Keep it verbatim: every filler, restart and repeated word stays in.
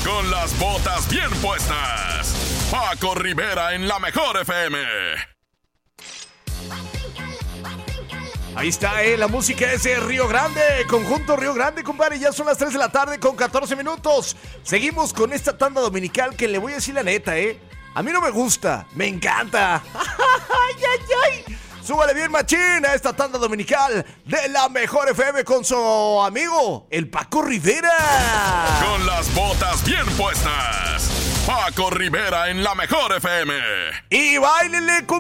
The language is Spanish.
con las botas bien puestas. Paco Rivera en la Mejor F M. Ahí está, eh, la música es de Río Grande, Conjunto Río Grande, compadre. Ya son las tres de la tarde con catorce minutos. Seguimos con esta tanda dominical que le voy a decir la neta, eh. A mí no me gusta, me encanta. ¡Ay, ay, ay! Súbale bien machín a esta tanda dominical de la Mejor F M con su amigo, el Paco Rivera. Con las botas bien puestas. Paco Rivera en la Mejor F M. Y báilele,